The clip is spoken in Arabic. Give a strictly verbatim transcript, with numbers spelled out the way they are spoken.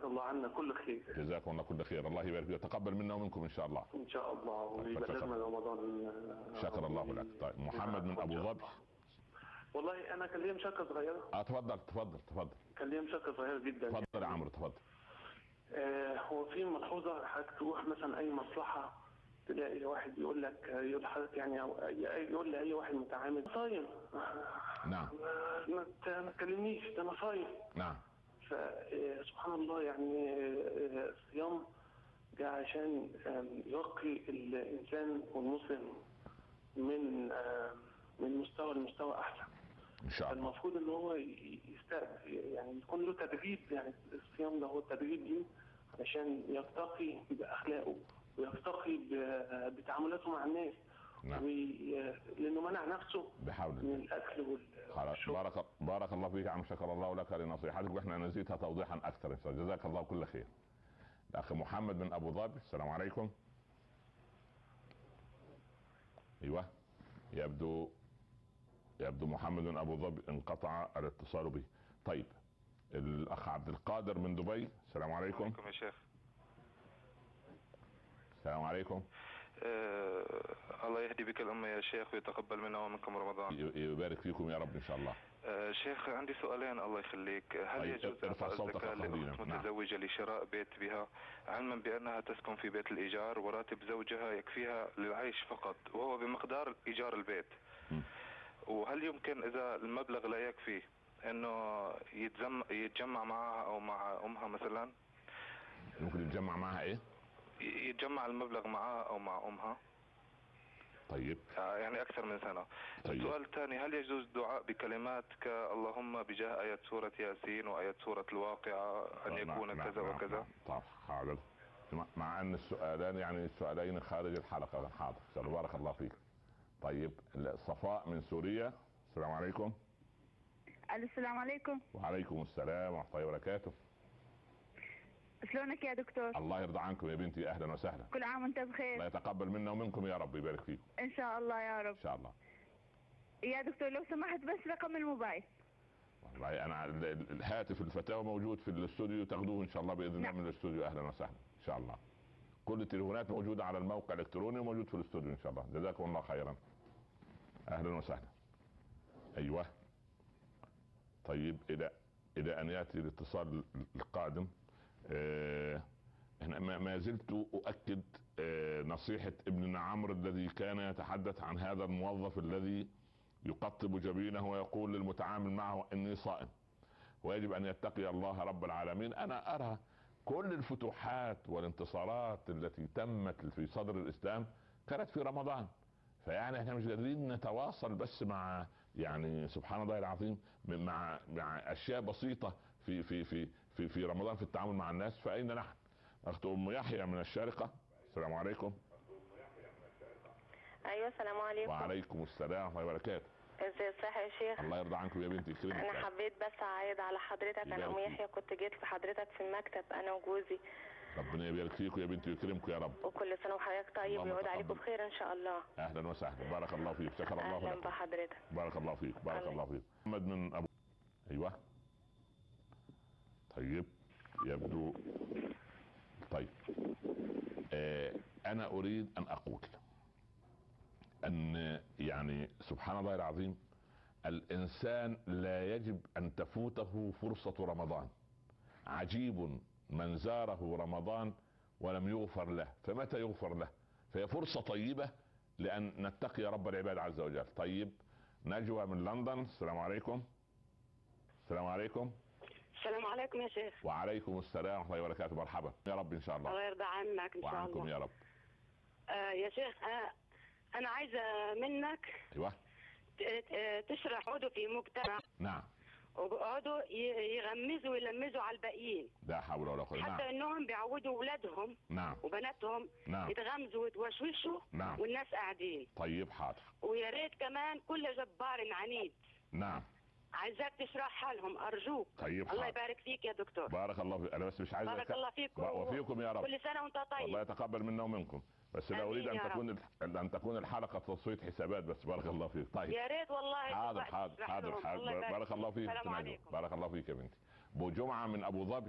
الله عنا كل خير. جزاكم الله كل خير، الله يبارك فيك، تقبل منا ومنكم ان شاء الله. ان شاء الله، ويبلغنا رمضان. شكر الله لك. طيب محمد من ابو ظبي. والله انا كان ليا مشاركه صغيره. اه تفضل تفضل تفضل. كان ليا مشاركه صغيره جدا. تفضل يا عمرو تفضل. آه هو في ملحوظه، حضرتك تروح مثلا اي مصلحه تلاقي واحد يقول لك، يقول لحضرتك يعني، أو يقول لاي واحد متعامل صايم. نعم. ما تكلمنيش ده انا صايم. نعم. فسبحان الله يعني الصيام جاء عشان يرقي الانسان والمسلم من من مستوى لمستوى احسن ان شاء الله. المفروض ان هو يستقبل يعني يكون له تدريب، يعني الصيام ده هو التدريب ليه علشان يرتقي باخلاقه ويرتقي بتعاملاته مع الناس. نعم. لانه منع نفسه بحول من الاكل والشرب. بارك بارك الله فيك يا عم، شكر الله لك لنصيحتك واحنا نزيدها توضيحا اكثر ان شاء الله. جزاك الله كل خير. الاخ محمد من ابو ظبي. السلام عليكم. ايوه يبدو يبدو محمد من ابو ظبي انقطع الاتصال به. طيب الاخ عبد القادر من دبي. السلام عليكم. عليكم يا شيخ. السلام عليكم. آه الله يهدي بك الأمة يا شيخ ويتقبل منا ومنكم رمضان. يبارك فيكم يا رب إن شاء الله. آه شيخ عندي سؤالين الله يخليك. هل طيب يجوز ارفع صوتك للأخت متزوجة نعم. لشراء بيت بها علما بأنها تسكن في بيت الإيجار وراتب زوجها يكفيها للعيش فقط وهو بمقدار إيجار البيت م. وهل يمكن إذا المبلغ لا يكفي إنه يتجمع, يتجمع معها أو مع أمها مثلا؟ ممكن يتجمع معها إيه؟ يتجمع المبلغ معها او مع امها. طيب يعني اكثر من سنة. طيب. السؤال الثاني، هل يجوز الدعاء بكلمات كاللهم بجاه ايات سورة ياسين وايات سورة الواقعة ان يكون نعم كذا نعم وكذا؟ طبعا حاضر، مع ان السؤالان يعني السؤالين خارج الحلقة. حاضر بارك الله فيك. طيب صفاء من سوريا. السلام عليكم. السلام عليكم. وعليكم السلام ورحمة الله وبركاته. شلونك يا دكتور؟ الله يرضى عنكم يا بنتي، اهلا وسهلا. كل عام وانت بخير. الله يتقبل منا ومنكم يا رب، يبارك فيكم ان شاء الله يا رب. ان شاء الله. يا دكتور لو سمحت بس رقم الموبايل. والله انا الهاتف الفتاوى موجود في الاستوديو، تاخذوه ان شاء الله باذن الله من الاستوديو. اهلا وسهلا ان شاء الله. كل التليفونات موجوده على الموقع الالكتروني وموجود في الاستوديو ان شاء الله. جزاكم الله خيرا. اهلا وسهلا. ايوه طيب الى الى ان ياتي الاتصال القادم. آه انا ما زلت اؤكد آه نصيحة ابننا عمرو الذي كان يتحدث عن هذا الموظف الذي يقطب جبينه ويقول للمتعامل معه اني صائم، ويجب ان يتقي الله رب العالمين. انا ارى كل الفتوحات والانتصارات التي تمت في صدر الاسلام كانت في رمضان، فيعني احنا مش قادرين نتواصل بس مع يعني سبحان الله العظيم مع مع اشياء بسيطة في في في في في رمضان في التعامل مع الناس. فاين نحن؟ اخت ام يحيى من الشارقة. السلام عليكم. ايوه السلام عليكم. وعليكم السلام ورحمة الله وبركاته. ازي الصحة يا شيخ؟ الله يرضى عنكم يا بنتي كريم. انا حبيت بس اعيد على حضرتك. انا ام يحيى كنت جيت لحضرتك في المكتب انا وجوزي. ربنا يبارك فيكم يا بنتي ويكرمكم يا رب. وكل سنه وحضرتك طيب ويعود عليكم بخير ان شاء الله. اهلا وسهلا بارك الله فيك. شكر الله لك. اهلا بحضرتك. بارك الله فيك بارك الله, الله فيك. محمد من ابو ايوه طيب يبدو طيب آه انا اريد ان اقول ان يعني سبحان الله العظيم الانسان لا يجب ان تفوته فرصة رمضان. عجيب من زاره رمضان ولم يغفر له، فمتى يغفر له؟ فهي فرصة طيبة لان نتقي رب العباد عز وجل. طيب نجوى من لندن. السلام عليكم. السلام عليكم. السلام عليكم يا شيخ. وعليكم السلام ورحمة الله وبركاته. مرحبا يا رب ان شاء الله. الله يرضى عنك ان شاء الله. وعنكم يا رب. آه يا شيخ آه انا عايزة منك ايوه تشرح عضو في مجتمع. نعم. وبيقعدوا يغمزوا ويلمزوا على الباقيين. لا حول ولا قوة. حتى نعم. انهم بيعودوا اولادهم نعم وبناتهم نعم يتغمزوا ويتوشوشوا. نعم. والناس قاعدين. طيب حاضر. ويا ريت كمان كل جبار عنيد. نعم. عايزاك تشرحها لهم ارجوك. طيب الله حاضر. يبارك فيك يا دكتور. بارك الله فيك. انا بس مش عايز بارك الله فيكم وفيكم يا رب. كل سنة وانت طيب. الله يتقبل منا ومنكم. بس لا اريد ان تكون ان تكون الحلقه تصفيه حسابات بس. بارك الله فيك. طيب يا ريت والله. حاضر حاضر حاضر, حاضر. بارك الله فيك. السلام عليكم. بارك الله فيك يا بنتي. ابو جمعه من ابو ظبي.